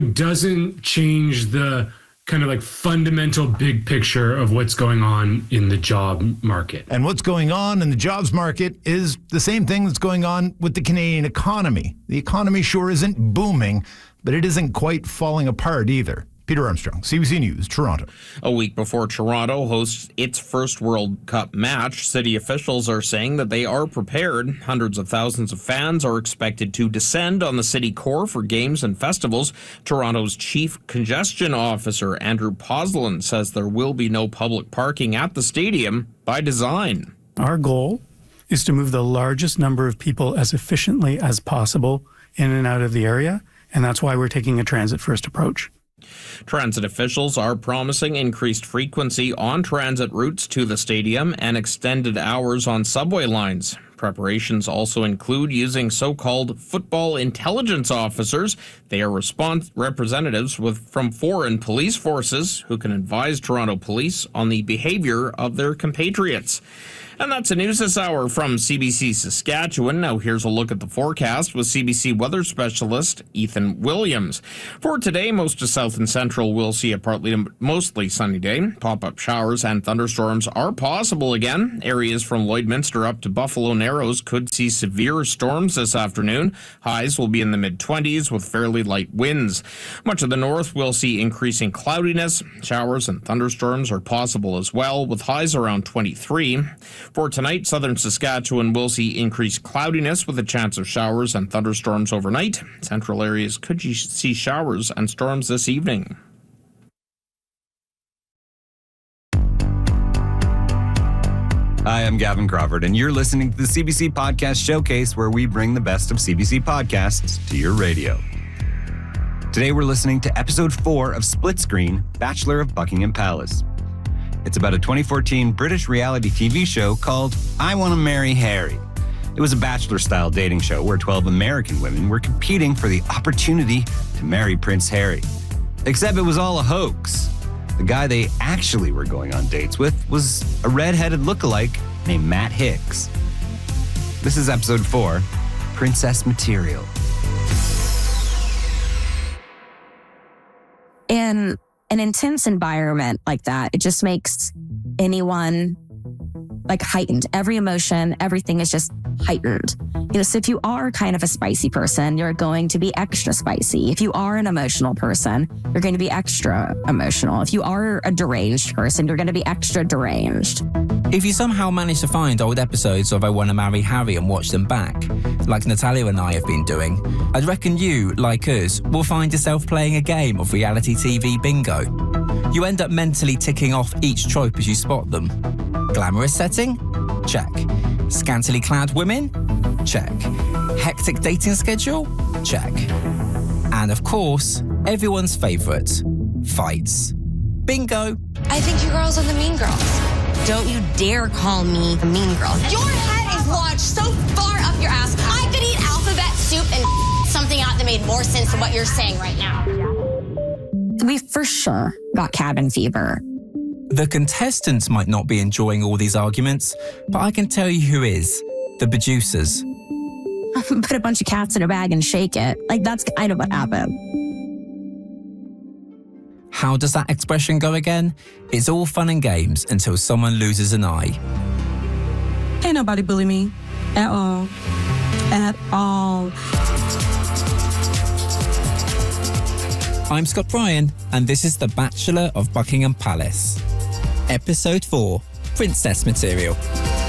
doesn't change the kind of like fundamental big picture of what's going on in the job market. And what's going on in the jobs market is the same thing that's going on with the Canadian economy. The economy sure isn't booming, but it isn't quite falling apart either. Peter Armstrong, CBC News, Toronto. A week before Toronto hosts its first World Cup match, city officials are saying that they are prepared. Hundreds of thousands of fans are expected to descend on the city core for games and festivals. Toronto's chief congestion officer, Andrew Poslin, says there will be no public parking at the stadium by design. Our goal is to move the largest number of people as efficiently as possible in and out of the area, and that's why we're taking a transit-first approach. Transit officials are promising increased frequency on transit routes to the stadium and extended hours on subway lines. Preparations also include using so-called football intelligence officers. They are representatives from foreign police forces who can advise Toronto police on the behavior of their compatriots. And that's the news this hour from CBC Saskatchewan. Now here's a look at the forecast with CBC weather specialist Ethan Williams. For today, most of south and central will see a partly to mostly sunny day. Pop-up showers and thunderstorms are possible again. Areas from Lloydminster up to Buffalo Narrows could see severe storms this afternoon. Highs will be in the mid-20s with fairly light winds. Much of the north will see increasing cloudiness. Showers and thunderstorms are possible as well, with highs around 23. For tonight, southern Saskatchewan will see increased cloudiness with a chance of showers and thunderstorms overnight. Central areas could see showers and storms this evening. Hi, I'm Gavin Crawford, and you're listening to the CBC Podcast Showcase, where we bring the best of CBC podcasts to your radio. Today, we're listening to episode 4 of Split Screen, Bachelor of Buckingham Palace. It's about a 2014 British reality TV show called I Want to Marry Harry. It was a bachelor-style dating show where 12 American women were competing for the opportunity to marry Prince Harry. Except it was all a hoax. The guy they actually were going on dates with was a red-headed lookalike named Matt Hicks. This is episode 4, Princess Material. In an intense environment like that, it just makes anyone like heightened. Every emotion, everything is just heightened. So if you are kind of a spicy person, you're going to be extra spicy. If you are an emotional person, you're going to be extra emotional. If you are a deranged person, you're going to be extra deranged. If you somehow manage to find old episodes of I Want to Marry Harry and watch them back, like Natalia and I have been doing, I'd reckon you, like us, will find yourself playing a game of reality TV bingo. You end up mentally ticking off each trope as you spot them. Glamorous setting? Check. Scantily clad women? Check. Hectic dating schedule? Check. And of course, everyone's favourite, fights. Bingo! I think you girls are the mean girls. Don't you dare call me a mean girl. Your head is lodged so far up your ass. I could eat alphabet soup and something out that made more sense than what you're saying right now. We for sure got cabin fever. The contestants might not be enjoying all these arguments, but I can tell you who is. The producers. Put a bunch of cats in a bag and shake it. Like, that's kind of what happened. How does that expression go again? It's all fun and games until someone loses an eye. Ain't nobody bully me. At all. At all. I'm Scott Bryan, and this is The Bachelor of Buckingham Palace. Episode 4, Princess Material.